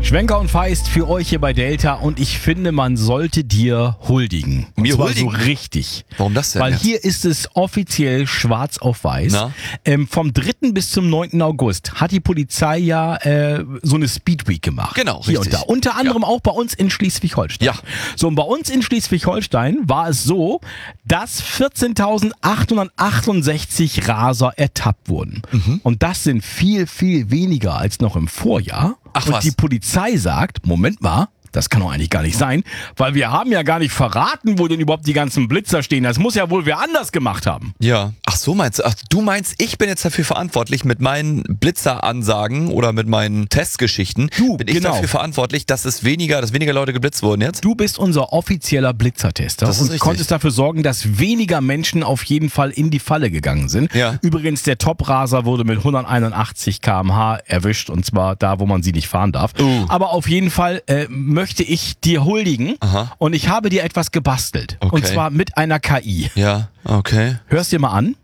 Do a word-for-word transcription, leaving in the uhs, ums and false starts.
Schwenker und Feist für euch hier bei Delta und ich finde, man sollte dir huldigen. Und Mir zwar huldigen? so richtig. Warum das denn Weil jetzt? hier ist es offiziell schwarz auf weiß. Na? Ähm, vom dritten bis zum neunten August hat die Polizei ja äh, so eine Speedweek gemacht. Genau, hier richtig. und da. Unter anderem auch bei uns in Schleswig-Holstein. Ja. So, und bei uns in Schleswig-Holstein war es so, dass vierzehntausendachthundertachtundsechzig Raser ertappt wurden. Mhm. Und das sind viel, viel weniger als noch im Vorjahr. Ach und was. die Polizei sagt, Moment mal, das kann doch eigentlich gar nicht sein, weil wir haben ja gar nicht verraten, wo denn überhaupt die ganzen Blitzer stehen. Das muss ja wohl wer anders gemacht haben. Ja. Ach so meinst du? Ach, du meinst, ich bin jetzt dafür verantwortlich mit meinen Blitzeransagen oder mit meinen Testgeschichten. Du, bin ich genau. dafür verantwortlich, dass es weniger, dass weniger Leute geblitzt wurden jetzt? Du bist unser offizieller Blitzertester Das ist und richtig. konntest dafür sorgen, dass weniger Menschen auf jeden Fall in die Falle gegangen sind. Ja. Übrigens, der Top-Raser wurde mit hunderteinundachtzig Kilometer pro Stunde erwischt und zwar da, wo man sie nicht fahren darf. Uh. Aber auf jeden Fall äh, möchte ich dir huldigen Aha. und ich habe dir etwas gebastelt. Okay. Und zwar mit einer K I. Ja, okay. Hörst dir mal an.